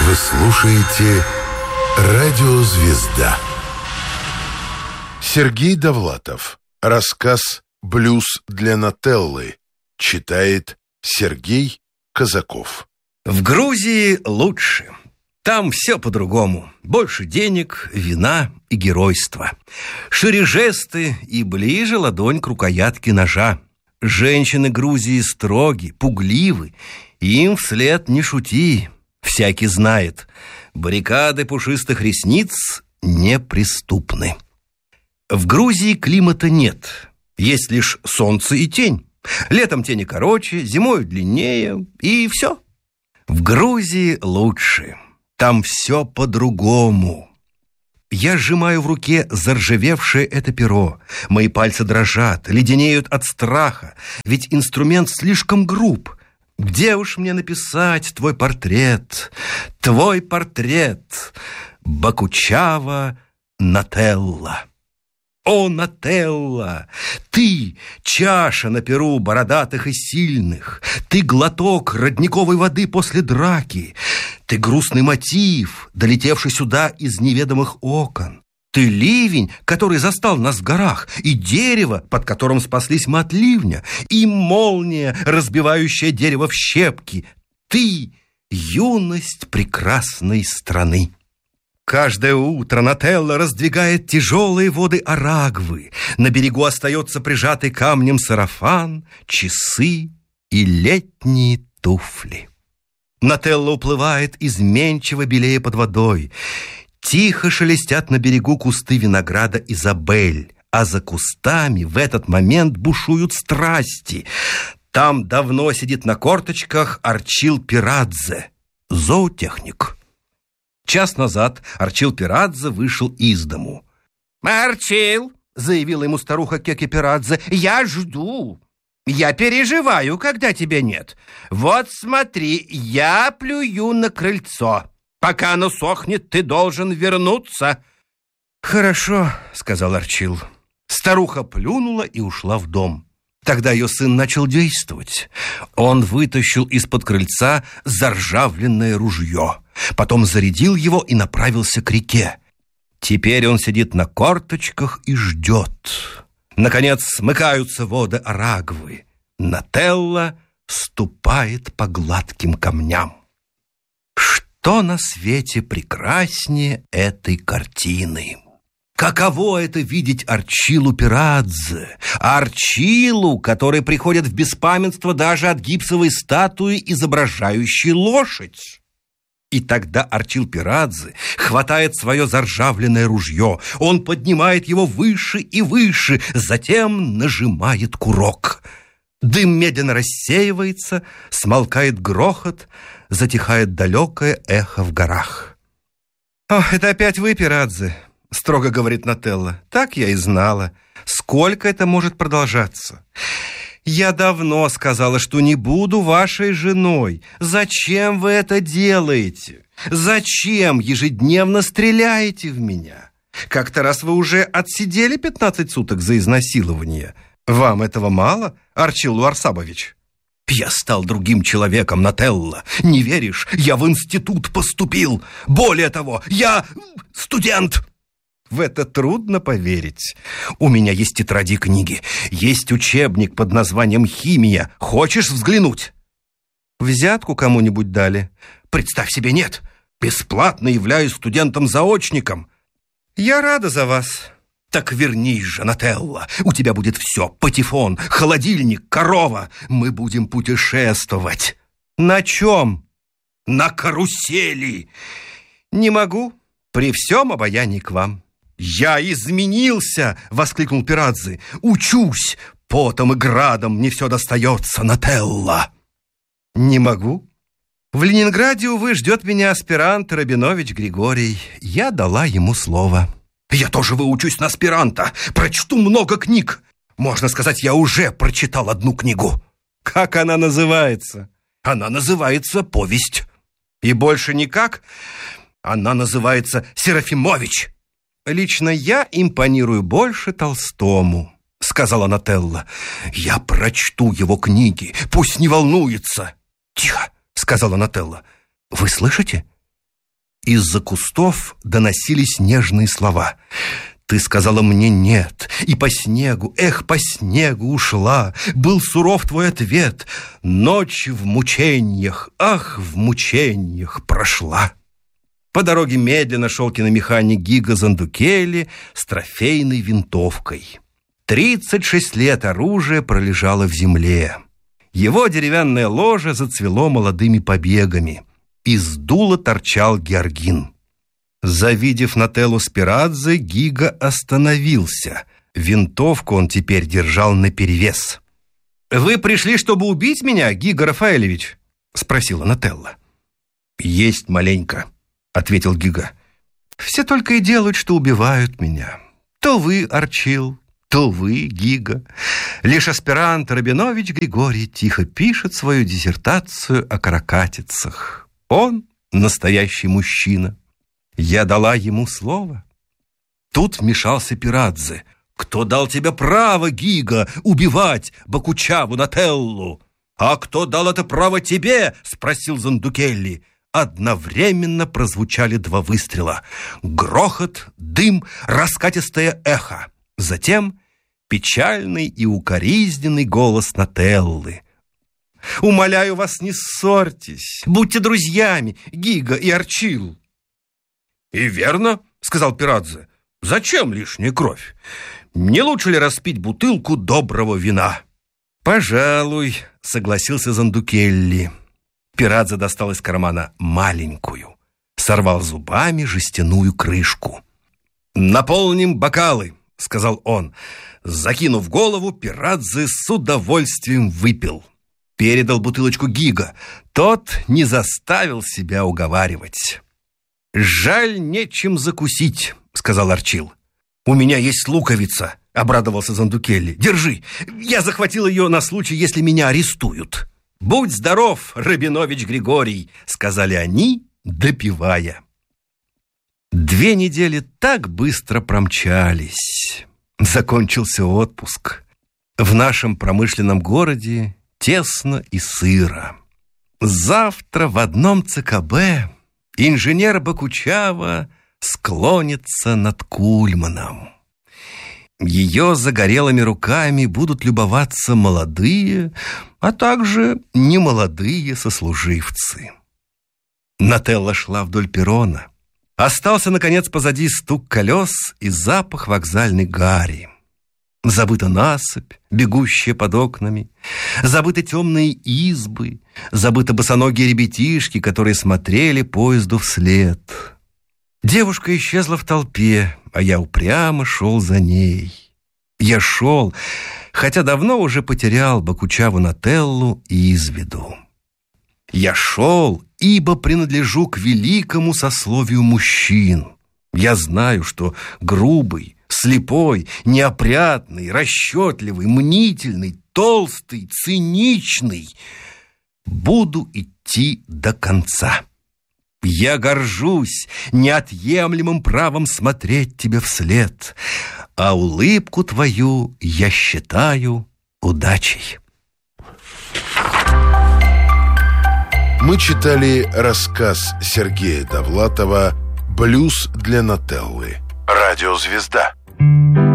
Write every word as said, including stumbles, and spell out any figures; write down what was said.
Вы слушаете «Радио Звезда». Сергей Довлатов. Рассказ «Блюз для Нателлы». Читает Сергей Казаков. В Грузии лучше. Там все по-другому. Больше денег, вина и геройства. Шире жесты и ближе ладонь к рукоятке ножа. Женщины Грузии строги, пугливы. Им вслед не шути. Всякий знает, баррикады пушистых ресниц неприступны. В Грузии климата нет. Есть лишь солнце и тень. Летом тени короче, зимой длиннее, и все. В Грузии лучше. Там все по-другому. Я сжимаю в руке заржавевшее это перо. Мои пальцы дрожат, леденеют от страха, ведь инструмент слишком груб. Где уж мне написать твой портрет, твой портрет, Бокучава Нателла? О, Нателла, ты чаша на перу бородатых и сильных, ты глоток родниковой воды после драки, ты грустный мотив, долетевший сюда из неведомых окон. Ты ливень, который застал нас в горах, и дерево, под которым спаслись мы от ливня, и молния, разбивающая дерево в щепки. Ты — юность прекрасной страны. Каждое утро Нателла раздвигает тяжелые воды Арагвы. На берегу остается прижатый камнем сарафан, часы и летние туфли. Нателла уплывает изменчиво белее под водой. Тихо шелестят на берегу кусты винограда Изабель, а за кустами в этот момент бушуют страсти. Там давно сидит на корточках Арчил Пирадзе, зоотехник. Час назад Арчил Пирадзе вышел из дому. «Арчил», — заявила ему старуха Кеке Пирадзе, — «я жду. Я переживаю, когда тебя нет. Вот смотри, я плюю на крыльцо. Пока оно сохнет, ты должен вернуться». «Хорошо», — сказал Арчил. Старуха плюнула и ушла в дом. Тогда ее сын начал действовать. Он вытащил из-под крыльца заржавленное ружье, потом зарядил его и направился к реке. Теперь он сидит на корточках и ждет. Наконец смыкаются воды Арагвы. Нателла ступает по гладким камням. Что на свете прекраснее этой картины? Каково это видеть Арчилу Пирадзе, Арчилу, который приходит в беспамятство даже от гипсовой статуи, изображающей лошадь? И тогда Арчил Пирадзе хватает свое заржавленное ружье, он поднимает его выше и выше, затем нажимает курок. Дым медленно рассеивается, смолкает грохот, затихает далекое эхо в горах. «О, это опять вы, Пирадзе», — строго говорит Нателла. «Так я и знала. Сколько это может продолжаться? Я давно сказала, что не буду вашей женой. Зачем вы это делаете? Зачем ежедневно стреляете в меня? Как-то раз вы уже отсидели пятнадцать суток за изнасилование. Вам этого мало, Арчил Арсабович?» «Я стал другим человеком, Нателла. Не веришь? Я в институт поступил. Более того, я студент». В это трудно поверить. У меня есть тетради книги, есть учебник под названием «Химия». Хочешь взглянуть? Взятку кому-нибудь дали? Представь себе, нет. Бесплатно являюсь студентом-заочником. Я рада за вас. Так вернись же, Нателла. У тебя будет все. Патефон, холодильник, корова. Мы будем путешествовать. На чем? На карусели. Не могу. При всем обаянии к вам. «Я изменился!» — воскликнул Пирадзе. «Учусь! Потом и градом мне все достается, Нателла!» «Не могу. В Ленинграде, увы, ждет меня аспирант Рабинович Григорий. Я дала ему слово». «Я тоже выучусь на аспиранта. Прочту много книг. Можно сказать, я уже прочитал одну книгу». «Как она называется?» «Она называется «Повесть». «И больше никак?» «Она называется «Серафимович». «Лично я импонирую больше Толстому», — сказала Нателла. «Я прочту его книги, пусть не волнуется». «Тихо», — сказала Нателла. «Вы слышите? Из-за кустов доносились нежные слова. Ты сказала мне нет, и по снегу, эх, по снегу ушла. Был суров твой ответ. Ночь в мучениях, ах, в мучениях прошла. По дороге медленно шел киномеханик Гиго Зандукелли с трофейной винтовкой. Тридцать шесть лет оружие пролежало в земле. Его деревянное ложе зацвело молодыми побегами. Из дула торчал георгин. Завидев Нателлу Спирадзе, Гиго остановился. Винтовку он теперь держал наперевес. «Вы пришли, чтобы убить меня, Гиго Рафаэлевич?» — спросила Нателла. «Есть маленько», — ответил Гиго. «Все только и делают, что убивают меня. То вы, Арчил, то вы, Гиго. Лишь аспирант Рабинович Григорий тихо пишет свою диссертацию о каракатицах. Он настоящий мужчина. Я дала ему слово». Тут вмешался Пирадзе. «Кто дал тебе право, Гиго, убивать Бокучаву Нателлу?» «А кто дал это право тебе?» — спросил Зандукелли. Одновременно прозвучали два выстрела. Грохот, дым, раскатистое эхо. Затем печальный и укоризненный голос Нателлы. «Умоляю вас, не ссорьтесь. Будьте друзьями, Гиго и Арчил». «И верно», — сказал Пирадзе. «Зачем лишняя кровь? Не лучше ли распить бутылку доброго вина?» «Пожалуй», — согласился Зандукелли. Пирадзе достал из кармана маленькую, сорвал зубами жестяную крышку. «Наполним бокалы», — сказал он. Закинув голову, Пирадзе с удовольствием выпил. Передал бутылочку Гиго. Тот не заставил себя уговаривать. «Жаль, нечем закусить», — сказал Арчил. «У меня есть луковица», — обрадовался Зандукелли. «Держи, я захватил ее на случай, если меня арестуют». «Будь здоров, Рабинович Григорий», — сказали они, допивая. Две недели так быстро промчались. Закончился отпуск. В нашем промышленном городе тесно и сыро. Завтра в одном ЦКБ инженер Бокучава склонится над Кульманом. Ее загорелыми руками будут любоваться молодые, а также немолодые сослуживцы. Нателла шла вдоль перрона. Остался, наконец, позади стук колес и запах вокзальной гари. Забыта насыпь, бегущая под окнами, забыты темные избы, забыты босоногие ребятишки, которые смотрели поезду вслед. Девушка исчезла в толпе, а я упрямо шел за ней. Я шел, хотя давно уже потерял Бокучаву Нателлу из виду. Я шел, ибо принадлежу к великому сословию мужчин. Я знаю, что грубый, слепой, неопрятный, расчетливый, мнительный, толстый, циничный буду идти до конца. Я горжусь неотъемлемым правом смотреть тебе вслед, а улыбку твою я считаю удачей. Мы читали рассказ Сергея Довлатова «Блюз для Нателлы». Радиозвезда.